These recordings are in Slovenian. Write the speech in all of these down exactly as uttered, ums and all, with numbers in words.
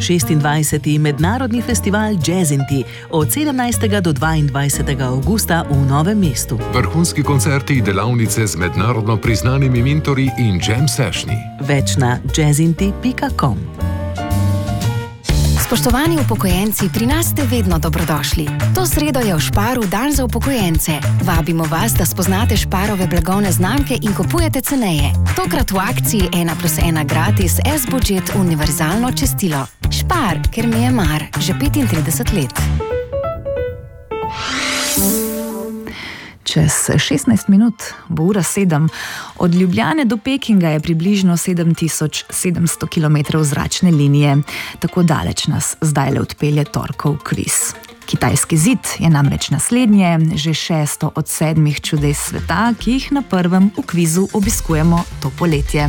šestindvajseti mednarodni festival Jazzinti od sedemnajstega do dvaindvajsetega avgusta v Novem mestu. Vrhunski koncerti, delavnice z mednarodno priznanimi mentorji in jam sessioni. Več na jazzinti pika com. Spoštovani upokojenci, pri nas ste vedno dobrodošli. To sredo je v Šparu dan za upokojence. Vabimo vas, da spoznate Šparove blagovne znamke in kupujete ceneje. Tokrat v akciji ena plus ena gratis S-Budget univerzalno čistilo. Špar, ker mi je mar, že petintrideset let. Čez šestnajst minut bo ura sedem. Od Ljubljane do Pekinga je približno sedem tisoč sedemsto kilometrov zračne linije. Tako daleč nas zdajle odpelje torkov kviz. Kitajski zid je namreč naslednje, že šesto od sedmih čudes sveta, ki jih na prvem v kvizu obiskujemo to poletje.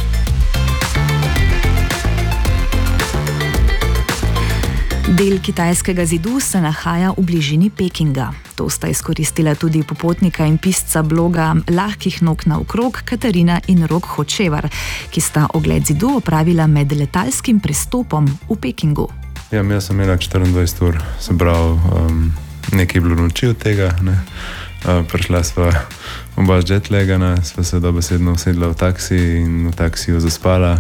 Del kitajskega zidu se nahaja v bližini Pekinga. To sta izkoristila tudi popotnika in pisca bloga Lahkih nog naokrog Katarina in Rok Hočevar, ki sta ogled zidu opravila med letalskim prestopom v Pekingu. Ja, jaz sem imela štiriindvajset ur, se pravi, um, nekaj je bilo noči od tega, ne. Uh, prišla sva oba jetlegana, sva se dobesedno usedla v taksi in v taksiju zaspala.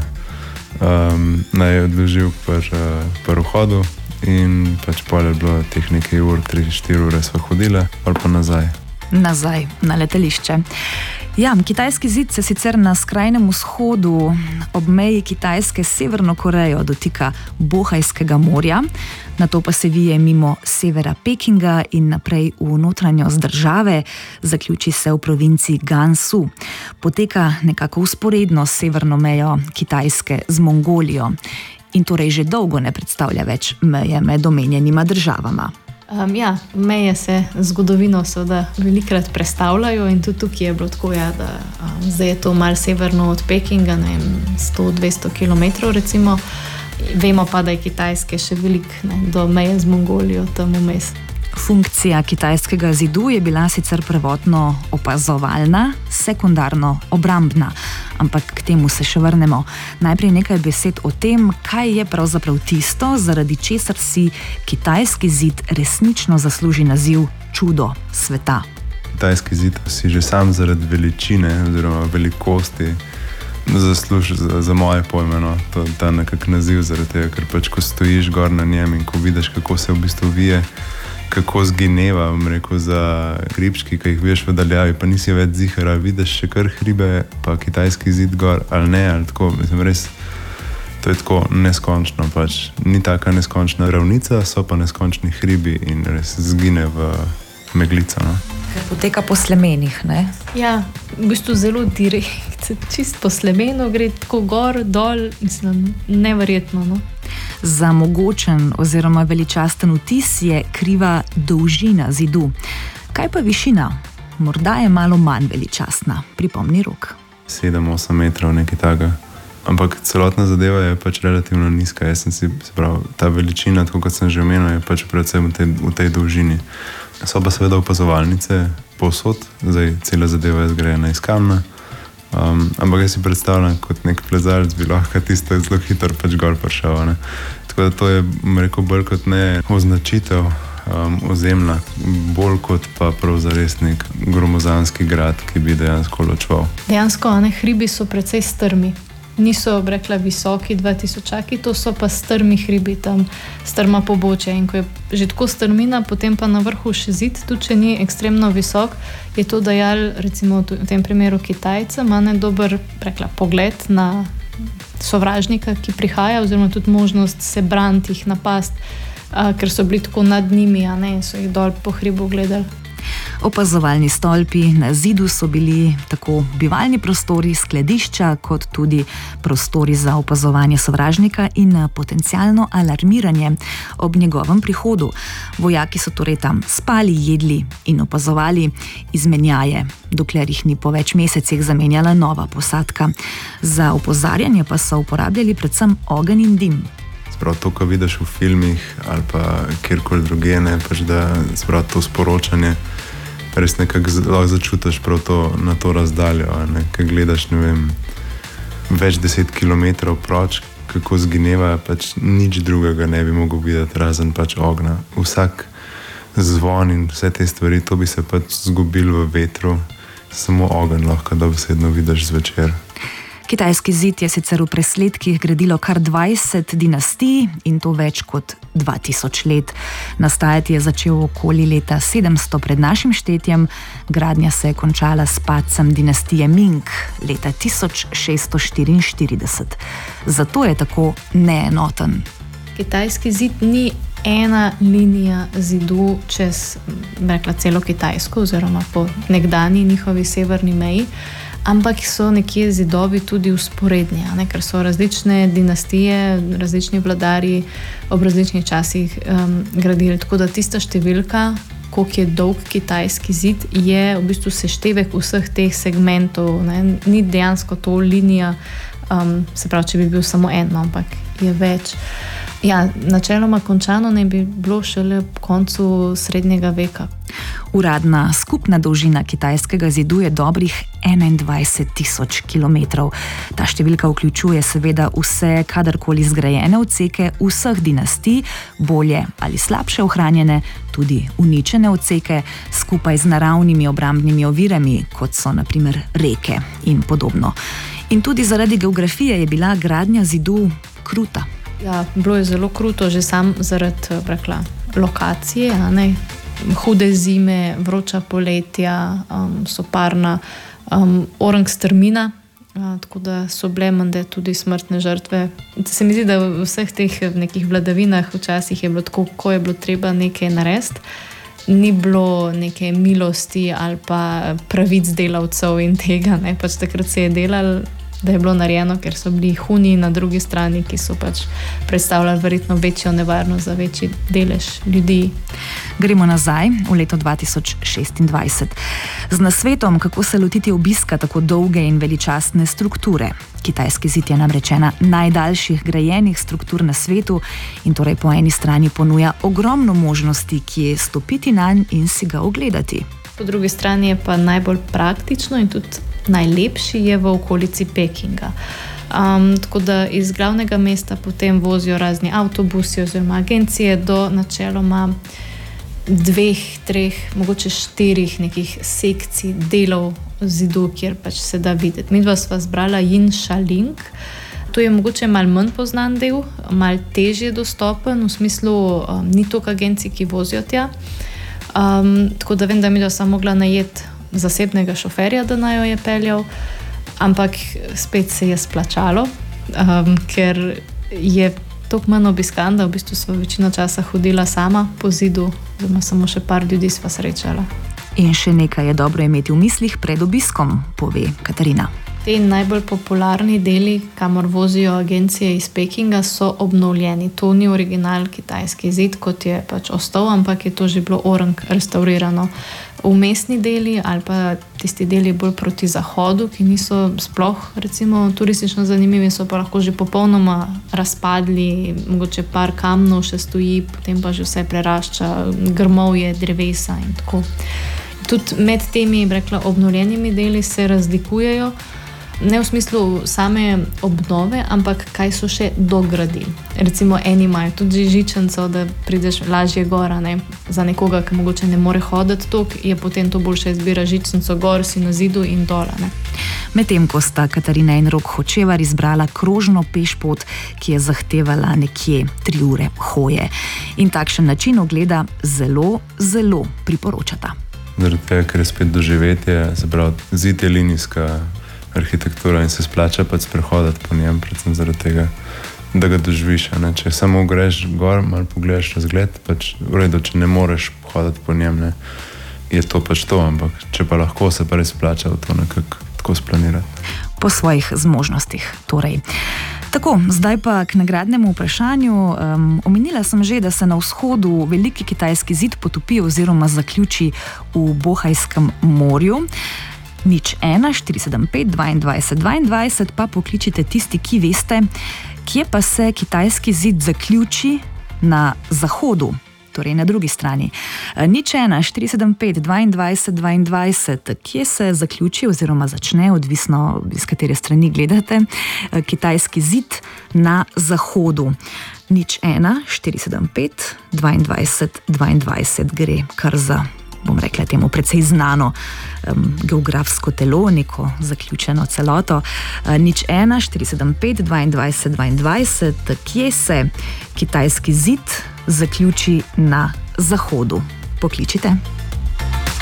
Um, naj je odložil pri, uh, pri vhodu. In pač pol je bilo teh nekaj ur, tri, štiri ure sva hodila, ali pa nazaj. Nazaj, na letališče. Ja, kitajski zid se sicer na skrajnem vzhodu ob meji Kitajske s Severno Korejo dotika Bohajskega morja, nato pa se vije mimo severa Pekinga in naprej v notranjost države, zaključi se v provinci Gansu. Poteka nekako vzporedno s severno mejo Kitajske z Mongolijo. In torej že dolgo ne predstavlja več meje med omenjenima državama. Um, ja, meje se zgodovino seveda velikrat prestavljajo in tudi tukaj je bilo tako, ja, da um, zdaj je to malo severno od Pekinga, ne vem, sto do dvesto kilometrov recimo. Vemo pa, da je Kitajske še velik, ne, do meje z Mongolijo tam vmes. Funkcija kitajskega zidu je bila sicer prvotno opazovalna, sekundarno obrambna, ampak k temu se še vrnemo. Najprej nekaj besed o tem, kaj je pravzaprav tisto, zaradi česar si kitajski zid resnično zasluži naziv čudo sveta. Kitajski zid si že sam zaradi veličine oziroma velikosti zasluži za, za moje pojme, no, to, ta nekak naziv zaradi tega, ker pač ko stojiš gor na njem in ko vidiš, kako se v bistvu vije, kako zgineva, bom rekel, za hribčki, ki jih vidiš v daljavi, pa nisi več zihar, ali vidiš še kar hribe, pa kitajski zid gor, ali ne, ali tako, mislim, res, to je tako neskončno, pač, ni taka neskončna ravnica, so pa neskončni hribi in res zgine v meglico, no. Ker poteka po slemenih, ne? Ja, v bistvu zelo direkt, čist po slemenu gre tako gor, dol, mislim, neverjetno, no. Za mogočen oziroma veličasten vtis je kriva dolžina zidu. Kaj pa višina? Morda je malo manj veličastna, pripomni Rok. sedem osem metrov, nekaj takega. Ampak celotna zadeva je pač relativno nizka. Jaz sem si, se pravi, ta veličina, tako kot sem že omenil, je pač predvsem v tej, v tej dolžini. So pa seveda opazovalnice povsod, zdaj cela zadeva je zgrajena iz kamna. Um, ampak jaz si predstavljam, kot nek plezalec bi lahko tisto zelo hitro pač gor prišel, ne. Tako da to je, rekel, bolj kot ne označitev um, ozemlja, bolj kot pa prav zares nek gromozanski grad, ki bi dejansko ločval. Dejansko, ne, hribi so precej strmi. Niso, rekla, visoki dva tisočaki, to so pa strmi hribi, tam strma pobočja. In ko je že tako strmina, potem pa na vrhu še zid, tudi če ni ekstremno visok, je to dajal, recimo v tem primeru Kitajcem, a ne dober, rekla, pogled na sovražnika, ki prihaja, oziroma tudi možnost se braniti, jih napast, a, ker so bili tako nad njimi, a ne, so jih dol po hribu gledali. Opazovalni stolpi na zidu so bili tako bivalni prostori, skladišča, kot tudi prostori za opazovanje sovražnika in potencialno alarmiranje ob njegovem prihodu. Vojaki so torej tam spali, jedli in opazovali izmenjaje, dokler jih ni po več mesecih zamenjala nova posadka. Za opozarjanje pa so uporabljali predvsem ogenj in dim. Sprav to, ko vidiš v filmih ali pa kjerkoli druge, ne, pač da sprav to sporočanje res nekako lahko začutiš prav to na to razdaljo, ne, ko gledaš, ne vem, več deset kilometrov proč, kako zgineva, pač nič drugega ne bi mogel videti, razen pač ognja. Vsak zvon in vse te stvari, to bi se pač zgubil v vetru, samo ogenj lahko dobesedno vidiš zvečer. Kitajski zid je sicer v presledkih gradilo kar dvajset dinastij in to več kot dva tisoč let. Nastajati je začel okoli leta sedemsto pred našim štetjem, gradnja se je končala s padcem dinastije Ming leta tisoč šeststo štiriinštirideset. Zato je tako neenoten. Kitajski zid ni ena linija zidu čez, rekla, celo Kitajsko oziroma po nekdanji njihovi severni meji, ampak so nekje zidovi tudi vzporedni, ne? Ker so različne dinastije, različni vladarji ob različnih časih um, gradili. Tako da tista številka, koliko je dolg kitajski zid, je v bistvu seštevek vseh teh segmentov. Ne? Ni dejansko to linija, um, se pravi, če bi bil samo en, ampak je več. Ja, načeloma končano ne bi bilo šele ob koncu srednjega veka. Uradna skupna dolžina kitajskega zidu je dobrih enaindvajset tisoč kilometrov. Ta številka vključuje seveda vse kadarkoli zgrajene odseke vseh dinastij, bolje ali slabše ohranjene, tudi uničene odseke, skupaj z naravnimi obrambnimi ovirami, kot so na primer reke in podobno. In tudi zaradi geografije je bila gradnja zidu kruta. Ja, bilo je zelo kruto, že sam zaradi, rekla, lokacije, a ne? Hude zime, vroča poletja, um, soparna, um, orang strmina, a, tako da so bile mende tudi smrtne žrtve. Se mi zdi, da v vseh teh nekih vladavinah včasih je bilo tako, ko je bilo treba nekaj narediti, ni bilo neke milosti ali pa pravic delavcev in tega, ne? Pač takrat se je delalo, da je bilo narejeno, ker so bili Huni na drugi strani, ki so pač predstavljali verjetno večjo nevarnost za večji delež ljudi. Gremo nazaj v leto dva tisoč šestindvajset. Z nasvetom, kako se lotiti obiska tako dolge in veličastne strukture. Kitajski zid je namreč ena najdaljših grajenih struktur na svetu in torej po eni strani ponuja ogromno možnosti, ki je stopiti nanj in si ga ogledati. Po drugi strani je pa najbolj praktično in tudi najlepši je v okolici Pekinga. Um, tako da iz glavnega mesta potem vozijo razni avtobusi oziroma agencije do načeloma dveh, treh, mogoče štirih nekih sekcij, delov zidu, kjer pač se da videti. Midva sva zbrala Jinshaling. To je mogoče malo manj poznan del, malo težje dostopen, v smislu um, ni toliko agencij, ki vozijo tja. Um, tako da vem, da midva sva mogla najeti zasebnega šoferja, da naj jo je peljal, ampak spet se je splačalo, um, ker je toliko manj obiskan, da v bistvu sva večino časa hodila sama po zidu, oziroma samo še par ljudi sva srečala. In še nekaj je dobro imeti v mislih pred obiskom, pove Katarina. Te najbolj popularni deli, kamor vozijo agencije iz Pekinga, so obnovljeni. To ni original kitajski zid, kot je pač ostal, ampak je to že bilo orang restaurirano. Vmesni deli ali pa tisti deli bolj proti zahodu, ki niso sploh recimo turistično zanimivi, so pa lahko že popolnoma razpadli, mogoče par kamnov še stoji, potem pa že vse prerašča, grmovje, drevesa in tako. Tudi med temi, rekla, obnovljenimi deli se razlikujejo, ne v smislu same obnove, ampak kaj so še dogradili. Recimo eni imajo tudi žičnico, da prideš lažje gora, ne? Za nekoga, ki mogoče ne more hoditi toliko, je potem to boljše izbira žičnico gor, si na zidu in dol. Medtem ko sta Katarina in Rok Hočevar izbrala krožno pešpot, ki je zahtevala nekje tri ure hoje. In takšen način ogleda zelo, zelo priporočata. Zaradi tega, ker je spet doživetje, se pravi, zid je linijska arhitektura in se splača pač sprehodati po njem, predvsem zaradi tega, da ga doživiš. Ne? Če samo greš gor, malo pogledaš razgled, pač v redu, če ne moreš hodati po njem, ne? Je to pač to, ampak če pa lahko, se pa res splača v to nekako tako splanirati. Po svojih zmožnostih, torej. Tako, zdaj pa k nagradnemu vprašanju. Um, omenila sem že, da se na vzhodu veliki kitajski zid potopi oziroma zaključi v Bohajskem morju. Nič ena, štiri sedem pet, dvaindvajset dvaindvajset, pa pokličite tisti, ki veste, kje pa se kitajski zid zaključi na zahodu. torej na drugi strani. Nič ena, štiri sedem pet, dvaindvajset, dvaindvajset, kje se zaključi oziroma začne, odvisno iz katere strani gledate, kitajski zid na zahodu. Nič ena, štiri sedem pet, dvaindvajset, dvaindvajset, gre kar za, bom rekla temu, precej znano um, geografsko telo, neko zaključeno celoto. Uh, nič ena, štiri sedem pet, dvaindvajset, dvaindvajset, kje se kitajski zid zaključi na zahodu? Pokličite.